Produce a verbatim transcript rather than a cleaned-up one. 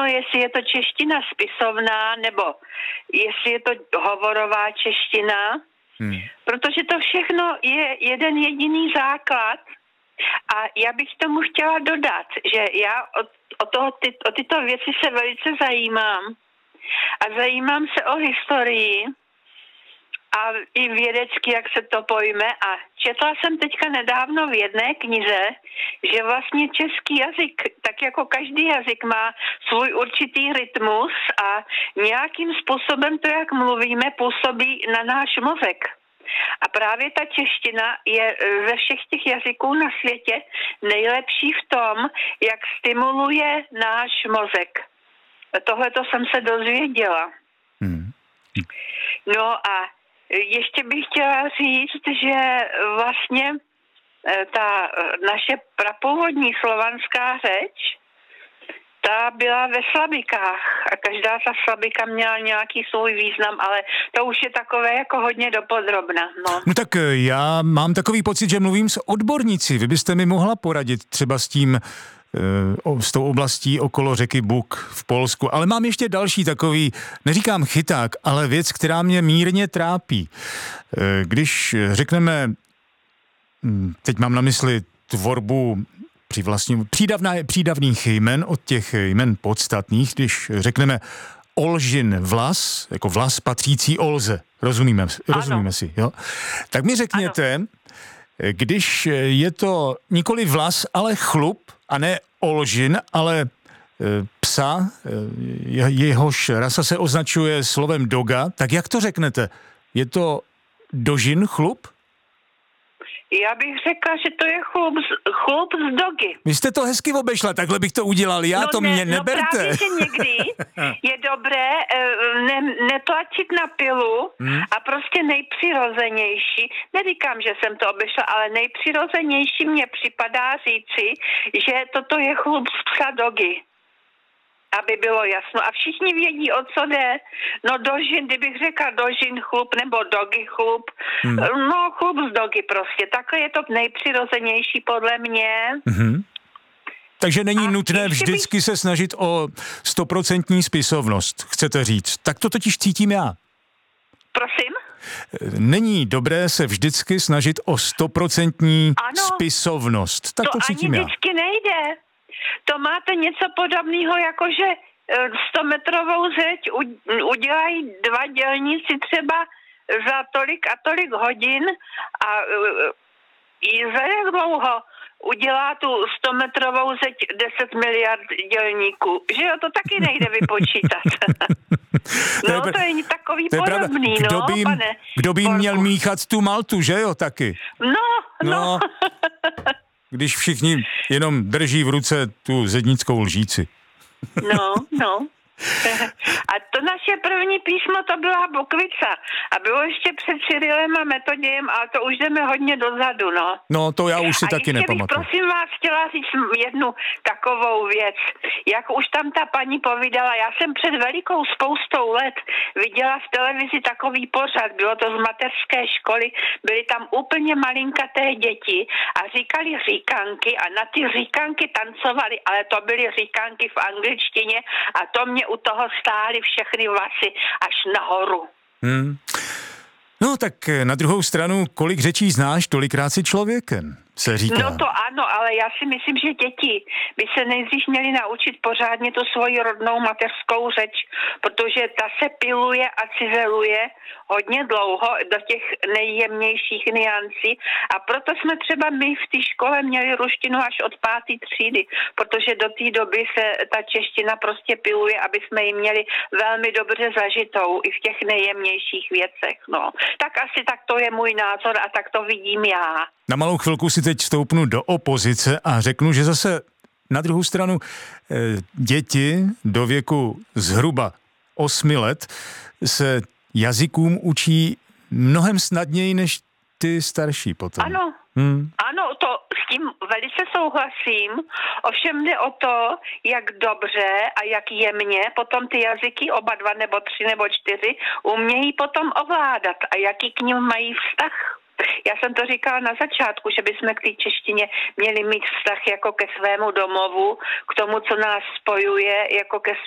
jestli je to čeština spisovná, nebo jestli je to hovorová čeština, hmm. protože to všechno je jeden jediný základ. A já bych tomu chtěla dodat, že já o, o, toho, ty, o tyto věci se velice zajímám. A zajímám se o historii a i vědecky, jak se to pojme. A četla jsem teďka nedávno v jedné knize, že vlastně český jazyk, tak jako každý jazyk, má svůj určitý rytmus a nějakým způsobem to, jak mluvíme, působí na náš mozek. A právě ta čeština je ze všech těch jazyků na světě nejlepší v tom, jak stimuluje náš mozek. Tohle to jsem se dozvěděla. Hmm. No a ještě bych chtěla říct, že vlastně ta naše prapůvodní slovanská řeč, ta byla ve slabikách a každá ta slabika měla nějaký svůj význam, ale to už je takové jako hodně dopodrobna. No. no tak já mám takový pocit, že mluvím s odborníci. Vy byste mi mohla poradit třeba s tím, s tou oblastí okolo řeky Buk v Polsku. Ale mám ještě další takový, neříkám chyták, ale věc, která mě mírně trápí. Když řekneme, teď mám na mysli tvorbu při vlastním, přídavná, přídavných jmen od těch jmen podstatných, když řekneme Olžin vlas, jako vlas patřící Olze, rozumíme, rozumíme si, jo? Tak mi řekněte, ano. Když je to nikoli vlas, ale chlup, a ne Olžin, ale e, psa, e, jehož rasa se označuje slovem doga, tak jak to řeknete? Je to dožin chlup? Já bych řekla, že to je chlup z, chlup z dogy. Vy jste to hezky obešla, takhle bych to udělal, já no to ne, mě neberte. No právě, že někdy je dobré ne, netlačit na pilu hmm. a prostě nejpřirozenější, neříkám, že jsem to obešla, ale nejpřirozenější mně připadá říci, že toto je chlup z psa dogy. Aby bylo jasno. A všichni vědí, o co jde. No dožin, kdybych řekla dožin chlup nebo dogy chlup. Hmm. No chlup z dogy prostě. Takhle je to nejpřirozenější podle mě. Hmm. Takže není a nutné vždycky bych... se snažit o stoprocentní spisovnost, chcete říct. Tak to totiž cítím já. Prosím? Není dobré se vždycky snažit o stoprocentní spisovnost. Tak to, to cítím já. já. To ani vždycky nejde. To máte něco podobného, jako že stometrovou zeď udělají dva dělníci třeba za tolik a tolik hodin a za jak dlouho udělá tu stometrovou zeď deset miliard dělníků. Že jo, to taky nejde vypočítat. No, to je takový to je podobný, kdo no, by jim, pane. Kdo by jim měl míchat tu maltu, že jo, taky? No, no. no. Když všichni jenom drží v ruce tu zednickou lžíci. No, no. A to naše první písmo, to byla Bukvica. A bylo ještě před Cyrilem a Metodějem, ale to už jdeme hodně dozadu, no. No, to já už si a taky nepamatuju. Bych, prosím vás, chtěla říct jednu takovou věc. Jak už tam ta paní povídala, já jsem před velikou spoustou let viděla v televizi takový pořad, bylo to z mateřské školy, byly tam úplně malinkaté děti a říkali říkanky a na ty říkanky tancovali, ale to byly říkanky v angličtině a to mě u toho stály všechny vlasy až nahoru. Hmm. No tak na druhou stranu, kolik řečí znáš, tolikrát si člověkem, se říká. No to ano, ale já si myslím, že děti by se nejdřív měly naučit pořádně tu svoji rodnou mateřskou řeč, protože ta se piluje a cizeluje hodně dlouho do těch nejjemnějších niancí a proto jsme třeba my v té škole měli ruštinu až od páté třídy, protože do té doby se ta čeština prostě piluje, aby jsme ji měli velmi dobře zažitou i v těch nejjemnějších věcech, no. Tak asi tak to je můj názor a tak to vidím já. Na malou chvilku si teď vstoupnu do opozice a řeknu, že zase na druhou stranu děti do věku zhruba osmi let se jazykům učí mnohem snadněji než ty starší potom. Ano, hmm. ano, to s tím velice souhlasím. Ovšem jde o to, jak dobře a jak jemně potom ty jazyky, oba dva nebo tři nebo čtyři, umějí potom ovládat a jaký k nim mají vztah. Já jsem to říkala na začátku, že bychom k té češtině měli mít vztah jako ke svému domovu, k tomu, co nás spojuje, jako ke